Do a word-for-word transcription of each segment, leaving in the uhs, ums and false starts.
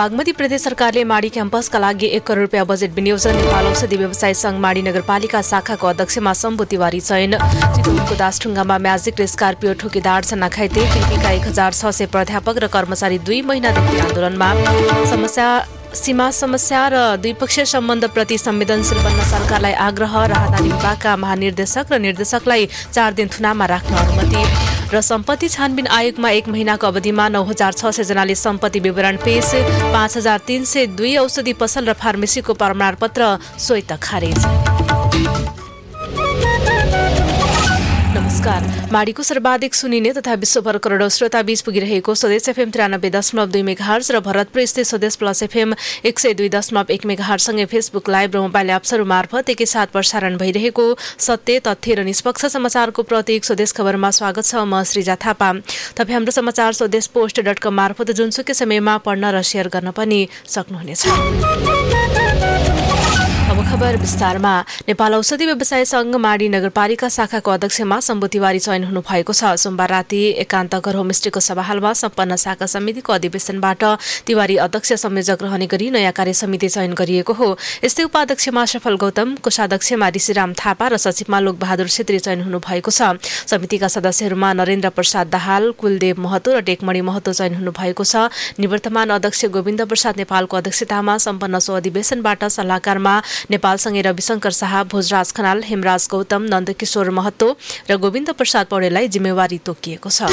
बागमती प्रदेश सरकारले माडी क्याम्पसका लागि एक करोड रुपियाँ बजेट विनियोजन। नेपाल औषधि व्यवसाय संघ माडी नगरपालिका शाखाको अध्यक्षमा शम्भु तिवारी चयन। चितवनको दासढुङ्गामा म्याजिक र स्कार्पियो ठोकिँदा आठजना घाइते। कृषिका एक हजार छ सय प्राध्यापक र कर्मचारी दुई महिनादेखि आन्दोलनमा। समस्या सीमा समस्या र द्विपक्षीय सम्बन्धप्रति संवेदनशील बन्न सरकारलाई आग्रह। राहदानी विभागका महानिर्देशक र निर्देशकलाई चार दिन थुनामा राख्न अनुमति। र सम्पत्ति छानबिन आयोगमा एक महिनाको अवधिमा नौ हजार छ सय जनाले सम्पत्ति विवरण पेश। पाँच हजार तीन सय दुई औषधि पसल र फार्मेसीको प्रमाणपत्र स्वतः खारेज। नमस्कार। माडीको सर्वाधिक सुनिने तथा विश्वभर करोडौं श्रोता बीच पुगिरहेको स्वदेश एफएम तिरानब्बे दशमलव दुई मेगाहर्ज र भरतपुर स्थित स्वदेश प्लस एफएम एक सय दुई दशमलव एक मेगाहर्जसँगै फेसबुक लाइभ र मोबाइल एप्सहरू मार्फत एकैसाथ प्रसारण भइरहेको सत्य तथ्य र निष्पक्ष समाचारको प्रतीक स्वदेश खबरमा स्वागत छ। म श्रीजा थापा। तपाईँ हाम्रो समाचार स्वदेश पोस्ट डट कम मार्फत जुनसुकै समयमा पढ्न र सेयर गर्न पनि सक्नुहुनेछ। अब खबर विस्तारमा। नेपाल औषधि व्यवसाय संघ माडी नगरपालिका शाखाको अध्यक्षमा शम्भु तिवारी चयन हुनु भएको छ। सोमबार राति एकान्त घर होमस्टेको सभाहालमा सम्पन्न शाखा समितिको अधिवेशनबाट तिवारी अध्यक्ष संयोजक रहने गरी नयाँ कार्य समिति चयन गरिएको हो। यस्तै उपाध्यक्षमा सफल गौतम, कोषाध्यक्षमा ऋषिराम थापा र सचिवमा लोकबहादुर छेत्री चयन हुनु भएको छ। समितिका सदस्यहरूमा नरेन्द्र प्रसाद दाहाल, कुलदेव महतो र टेकमणि महतो चयन हुनु भएको छ। निवर्तमान अध्यक्ष गोविन्द प्रसाद नेपालको अध्यक्षतामा सम्पन्न सो अधिवेशनबाट सल्लाहकारमा नेपालसँगै रविशंकर शाह, भोजराज खनाल, हेमराज गौतम, नन्दकिशोर महतो र गोविन्द प्रसाद पौडेललाई जिम्मेवारी तोकिएको छ।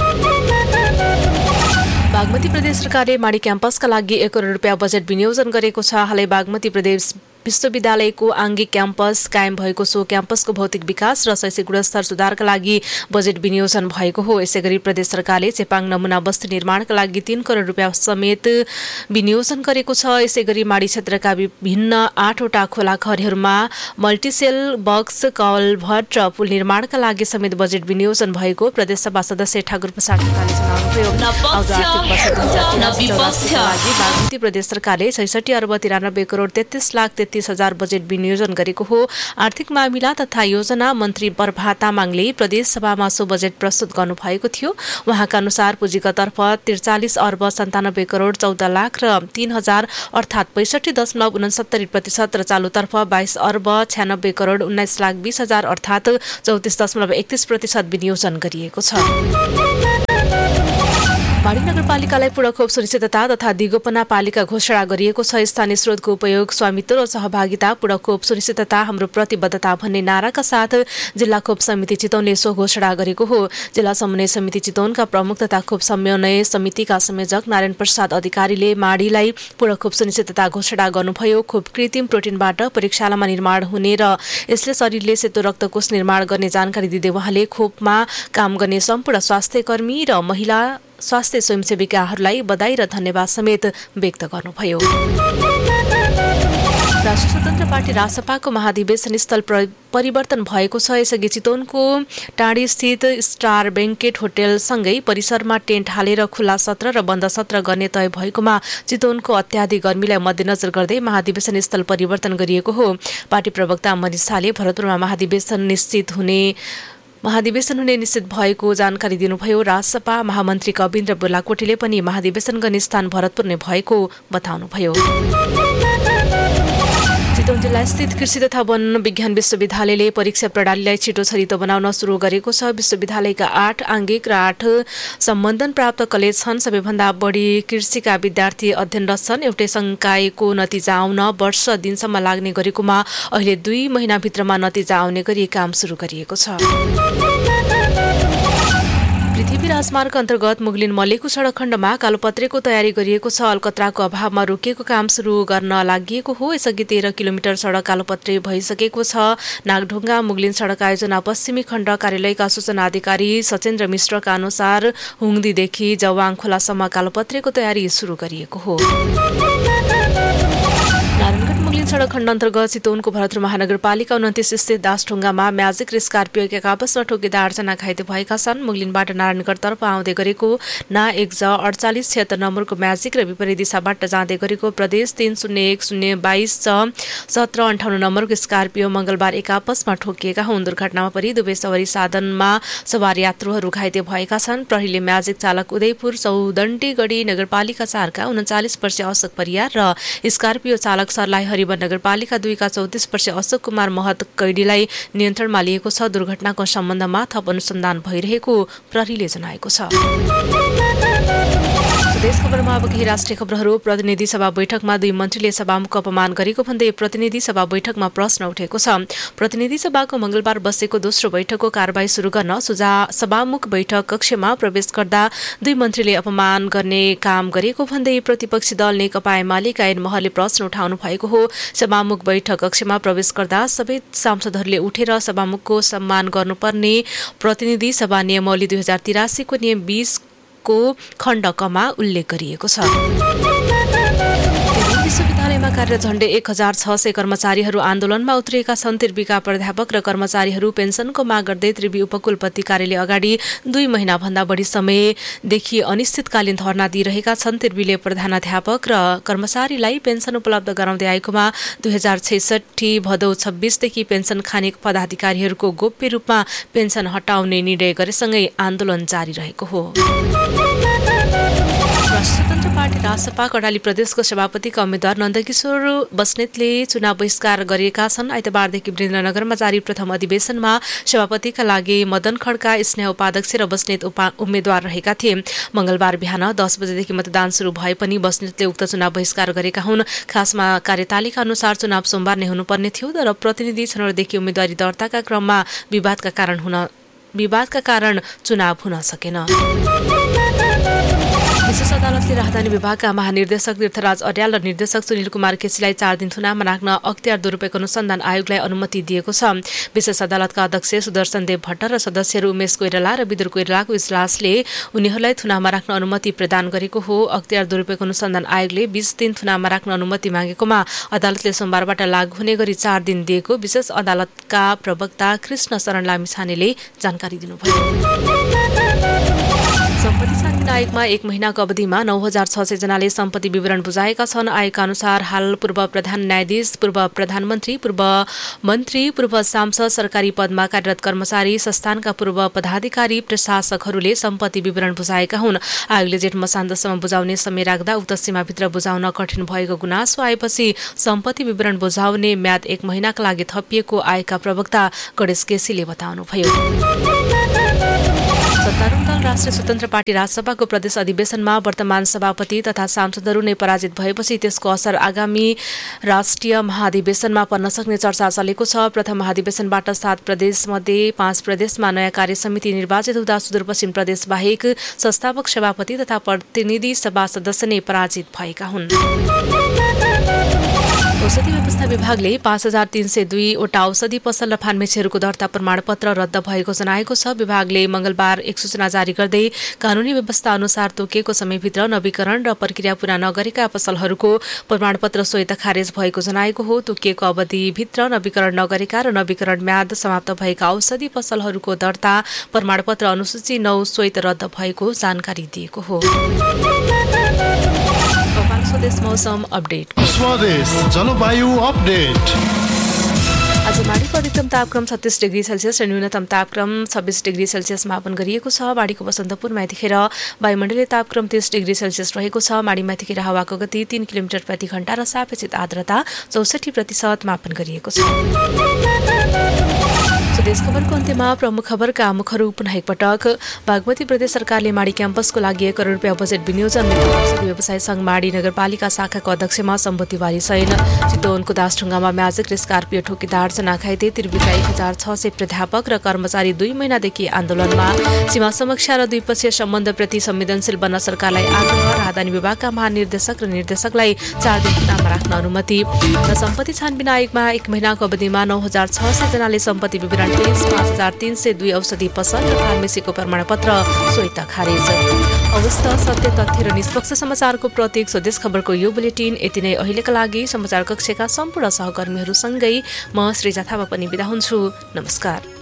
बागमती प्रदेश सरकारले माडी क्याम्पसका लागि एक करोड रुपियाँ बजेट विनियोजन गरेको छ। हालै बागमती प्रदेश विश्वविद्यालयको आङ्गिक क्याम्पस कायम भएको सो क्याम्पसको भौतिक विकास र शैक्षिक गुणस्तर सुधारका लागि बजेट विनियोजन भएको हो। यसैगरी प्रदेश सरकारले चेपाङ नमुना बस्ती निर्माणका लागि तीन करोड रुपियाँ समेत विनियोजन गरेको छ। यसैगरी माडी क्षेत्रका विभिन्न आठवटा खोला खहरहरूमा मल्टिसेल बक्स, कलभट र पुल निर्माणका लागि समेत बजेट विनियोजन भएको प्रदेशसभा सदस्य ठाकुर प्रसाद ढकालले जनाउनुभयो। बागमती प्रदेश सरकारले छैसठी अर्ब तिरानब्बे करोड तेत्तीस लाख तेत्तीस हजार बजेट विनियोजन गरेको हो। आर्थिक मामिला तथा योजना मन्त्री प्रभा तामाङले प्रदेश सभामा सो बजेट प्रस्तुत गर्नुभएको थियो। उहाँका अनुसार पुँजीगततर्फ त्रिचालिस अर्ब सन्तानब्बे करोड चौध लाख र तीन हजार अर्थात् पैँसठी दशमलव उनसत्तरी प्रतिशत र चालुतर्फ बाइस अर्ब छ्यानब्बे करोड उन्नाइस लाख बीस हजार अर्थात् चौतिस दशमलव एकतिस प्रतिशत विनियोजन गरिएको छ। माडी नगरपालिकालाई पूरक सुनिश्चितता तथा दिगोपना पालिका घोषणा गरिएको छ। स्थानीय स्रोतको उपयोग, स्वामित्व र सहभागिता, पूरक सुनिश्चितता हाम्रो प्रतिबद्धता भन्ने नाराका साथ जिल्ला खोप समिति चितवनले सो घोषणा गरेको हो। जिल्ला समन्वय समिति चितवनका प्रमुख तथा खोप समन्वय समितिका संयोजक नारायण प्रसाद अधिकारीले माडीलाई पूरक खोप सुनिश्चितता घोषणा गर्नुभयो। खोप कृत्रिम प्रोटिनबाट प्रयोगशालामा निर्माण हुने र यसले शरीरले सेतो रक्तकोष निर्माण गर्ने जानकारी दिँदै उहाँले खोपमा काम गर्ने सम्पूर्ण स्वास्थ्यकर्मी र महिला स्वास्थ्य स्वयंसेविकाहरूलाई बधाई र धन्यवाद समेत व्यक्त गर्नुभयो। राष्ट्रिय स्वतन्त्र पार्टी रासपाको महाधिवेशन स्थल परिवर्तन भएको छ। यसअघि चितवनको टाँडी स्थित स्टार बेङ्केट होटेलसँगै परिसरमा टेन्ट हालेर खुल्ला सत्र र बन्द सत्र गर्ने तय भएकोमा चितवनको अत्याधिक गर्मीलाई मध्यनजर गर्दै महाधिवेशन स्थल परिवर्तन गरिएको हो। पार्टी प्रवक्ता मनिष शाहले भरतपुरमा महाधिवेशन निश्चित हुने महाधिवेशन हुने निश्चित भएको जानकारी दिनुभयो। राजसपा महामन्त्री कविन्द्र बोलाकोटीले पनि महाधिवेशन गर्ने स्थान भरतपुर नै भएको बताउनुभयो। चितवन जिल्ला स्थित कृषि तथा वन विज्ञान विश्वविद्यालयले परीक्षा प्रणालीलाई छिटो छरितो बनाउन सुरु गरेको छ। विश्वविद्यालयका आठ आङ्गिक र आठ सम्बन्धन प्राप्त कलेज छन्। सबैभन्दा बढी कृषिका विद्यार्थी अध्ययनरत छन्। एउटै संकायको नतिजा आउन वर्ष दिनसम्म लाग्ने गरेकोमा अहिले दुई महिनाभित्रमा नतिजा आउने गरी काम सुरु गरिएको छ। पृथ्वी राजमार्ग अन्तर्गत मुगलिन मल्लेको सडक खण्डमा कालोपत्रेको तयारी गरिएको छ। अलकत्राको अभावमा रोकिएको काम सुरु गर्न लागि हो। यसअघि तेह्र किलोमिटर सडक कालोपत्रे भइसकेको छ। नागढुङ्गा मुगलिन सडक आयोजना पश्चिमी खण्ड कार्यालयका सूचना अधिकारी सचेन्द्र मिश्रका अनुसार हुङदीदेखि जवाङ खोलासम्म कालोपत्रेको तयारी सुरु गरिएको हो। तीन सडक खण्ड अन्तर्गत चितवनको भरतपुर महानगरपालिका उन्तिस स्थित दासढुङ्गामा म्याजिक र स्कर्पियो एक आपसमा ठोकिँदा आठजना घाइते भएका छन्। मुगलिनबाट नारायणगढतर्फ आउँदै गरेको ना एक ज अडचालिस छिहत्तर नम्बरको म्याजिक र विपरीत दिशाबाट जाँदै गरेको प्रदेश तीन शून्य एक शून्य बाइस च सत्र अन्ठाउन्न नम्बरको स्कर्पियो मङ्गलबार एक आपसमा ठोकिएका हुन्। दुर्घटनामा परि दुवै सवारी साधनमा सवार यात्रुहरू घाइते भएका छन्। प्रहरीले म्याजिक चालक उदयपुर चौदण्डीगढी नगरपालिका चारका उन्चालिस वर्षीय अशोक परियार र स्कर्पियो चालक सर्लाही हरिवन नगरपालिका दुईका चौतिस वर्षीय अशोक कुमार महत कैडीलाई नियन्त्रणमा लिएको छ। दुर्घटनाको सम्बन्धमा थप अनुसन्धान भइरहेको प्रहरीले जनाएको छ। देश खबरमा अब केही राष्ट्रिय खबरहरू। प्रतिनिधि सभा बैठकमा दुई मन्त्रीले सभामुखको अपमान गरेको भन्दै प्रतिनिधि सभा बैठकमा प्रश्न उठेको छ। प्रतिनिधि सभाको मङ्गलबार बसेको दोस्रो बैठकको कारबाही सुरु गर्न सुझा सभामुख बैठक कक्षमा प्रवेश गर्दा दुई मन्त्रीले अपमान गर्ने काम गरेको भन्दै प्रतिपक्षी दल नेकपा एमालेका ऐन महलले प्रश्न उठाउनु भएको हो। सभामुख बैठक कक्षमा प्रवेश गर्दा सबै सांसदहरूले उठेर सभामुखको सम्मान गर्नुपर्ने प्रतिनिधि सभा नियमावली दुई हजार तिरासीको नियम बीस को खण्ड कमा उल्लेख गरिएको छ। विश्वविद्यालयमा कार्यरत झण्डै एक हजार छ सय कर्मचारीहरू आन्दोलनमा उत्रिएका छन्। त्रिविका प्राध्यापक र कर्मचारीहरू पेन्सनको माग गर्दै त्रिवी उपकुलपति कार्यालय अगाडि दुई महिनाभन्दा बढी समयदेखि अनिश्चितकालीन धरना दिइरहेका छन्। त्रिवीले प्रधानाध्यापक र कर्मचारीलाई पेन्सन उपलब्ध गराउँदै आएकोमा दुई हजार छैसठी भदौ छब्बीसदेखि पेन्सन खाने पदाधिकारीहरूको गोप्य रूपमा पेन्सन हटाउने निर्णय गरेसँगै आन्दोलन जारी रहेको हो। स्वतन्त्र पार्टी रासपा कर्णाली प्रदेशको सभापतिका उम्मेद्वार नन्दकिशोर बस्नेतले चुनाव बहिष्कार गरिएका छन्। आइतबारदेखि वीरेन्द्रनगरमा जारी प्रथम अधिवेशनमा सभापतिका लागि मदन खड्का, स्नेह उपाध्यक्ष र बस्नेत उम्मेद्वार रहेका थिए। मङ्गलबार बिहान दस बजेदेखि मतदान सुरु भए पनि बस्नेतले उक्त चुनाव बहिष्कार गरेका हुन्। खासमा कार्यतालिका अनुसार चुनाव सोमबार नै हुनुपर्ने थियो, तर प्रतिनिधि छनौटदेखि उम्मेद्वारी दर्ताका क्रममा विवादका कारण हुन विवादका कारण चुनाव हुन सकेन। विशेष अदालतले राजधानी विभागका महानिर्देशक तीर्थराज अर्याल र निर्देशक सुनिल कुमार केसीलाई चार दिन थुनामा राख्न अख्तियार दुरूपयोग अनुसन्धान आयोगलाई अनुमति दिएको छ। विशेष अदालतका अध्यक्ष सुदर्शन देव भट्ट र सदस्यहरू उमेश कोइराला र विदुर कोइरालाको इजलासले उनीहरूलाई थुनामा राख्न अनुमति प्रदान गरेको हो। अख्तियार दुरूपयोग अनुसन्धान आयोगले बीस दिन थुनामा राख्न अनुमति मागेकोमा अदालतले सोमबारबाट लागू हुने गरी चार दिन दिएको विशेष अदालतका प्रवक्ता कृष्ण शरण लामिछानेले जानकारी दिनुभयो। सम्पत्ति छानबिन आयोगमा एक महिनाको अवधिमा नौ हजार छ सय जनाले सम्पत्ति विवरण बुझाएका छन्। आयोगका अनुसार हाल पूर्व प्रधान न्यायाधीश, पूर्व प्रधानमन्त्री, पूर्व मन्त्री, पूर्व सांसद, सरकारी पदमा कार्यरत कर्मचारी, संस्थानका पूर्व पदाधिकारी, प्रशासकहरूले सम्पत्ति विवरण बुझाएका हुन्। आयोगले जेठ मसान्तसम्म बुझाउने समय राख्दा उक्त सीमाभित्र बुझाउन कठिन भएको गुनासो आएपछि सम्पत्ति विवरण बुझाउने म्याद एक महिनाका लागि थपिएको आयोगका प्रवक्ता गणेश केसीले बताउनुभयो। सत्तारूढ दल राष्ट्रिय स्वतन्त्र पार्टी राजसभाको प्रदेश अधिवेशनमा वर्तमान सभापति तथा सांसदहरू नै पराजित भएपछि त्यसको असर आगामी राष्ट्रिय महाधिवेशनमा पर्न सक्ने चर्चा चलेको छ। प्रथम महाधिवेशनबाट सात प्रदेशमध्ये पाँच प्रदेशमा नयाँ कार्यसमिति निर्वाचित हुँदा सुदूरपश्चिम प्रदेश बाहेक संस्थापक सभापति तथा प्रतिनिधि सभा सदस्य नै पराजित भएका हुन्। औषधि व्यवस्था विभागले पाँच हजार तीन सय दुईवटा औषधि पसल र फार्मेसीहरूको दर्ता प्रमाणपत्र रद्द भएको जनाएको छ। विभागले मङ्गलबार एक सूचना जारी गर्दै कानूनी व्यवस्था अनुसार तोकिएको समयभित्र नवीकरण र प्रक्रिया पूरा नगरेका पसलहरूको प्रमाणपत्र स्वतः खारेज भएको जनाएको हो। तोकिएको अवधिभित्र नवीकरण नगरेका र नवीकरण म्याद समाप्त भएका औषधि पसलहरूको दर्ता प्रमाणपत्र अनुसूची नौ स्वतः रद्द भएको जानकारी दिएको हो। स्वदेश मौसम अपडेट। स्वदेश जलवायु अपडेट। आज माडीको अधिकतम तापक्रम छत्तीस डिग्री सेल्सियस र न्यूनतम तापक्रम छब्बीस डिग्री सेल्सियस मापन गरिएको छ। माडीको बसन्तपुरमा यतिखेर वायुमण्डलीय तापक्रम तीस डिग्री सेल्सियस रहेको छ। माडीमा यतिखेर हावाको गति तीन किलोमिटर प्रति घण्टा र सापेक्षित आर्द्रता चौसठी प्रतिशत मापन गरिएको छ। स्वदेश खबरको अन्त्यमा प्रमुख खबरका मुखहरू पुनः एकपटक। बागमती प्रदेश सरकारले माडी क्याम्पसको लागि एक करोड रुपियाँ बजेट विनियोजन। औषधि व्यवसाय संघ माडी नगरपालिका शाखाको अध्यक्षमा सम्बोधिवारी चयन। चितवनको दासढुङ्गामा म्याजिक र स्कर्पियो ठोकिँदा आठजना घाइते। त्रिविका एक हजार छ सय प्राध्यापक र कर्मचारी दुई महिनादेखि आन्दोलनमा। सीमा समीक्षा र द्विपक्षीय सम्बन्धप्रति संवेदनशील बन्न सरकारलाई आग्रह। राजधानी विभागका महानिर्देशक र निर्देशकलाई चार दिन थुनामा राख्न अनुमति। र सम्पत्ति छानबिन आयोगमा एक महिनाको अवधिमा नौ हजार छ सय जनाले सम्पत्ति विवरण पेश। पाँच हजार तीन सय दुई औषधि पसल र फार्मेसीको प्रमाणपत्र स्वतः खारेज। अवस्था सत्य तथ्य र निष्पक्ष समाचारको प्रतीक स्वदेश खबरको यो बुलेटिन यति नै अहिलेका लागि समाचार कक्षका सम्पूर्ण सहकर्मीहरूसँगै म श्रीजा थापा पनि बिदा हुन्छु। नमस्कार।